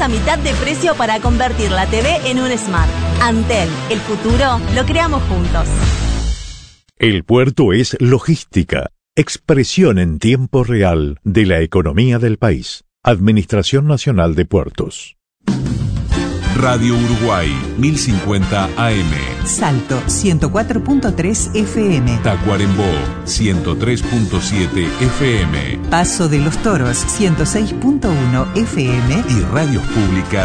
a mitad de precio para convertir la TV en un Smart. Antel, el futuro lo creamos juntos. El puerto es logística, expresión en tiempo real de la economía del país. Administración Nacional de Puertos. Radio Uruguay, 1050 AM. Salto, 104.3 FM. Tacuarembó, 103.7 FM. Paso de los Toros, 106.1 FM. Y radios públicas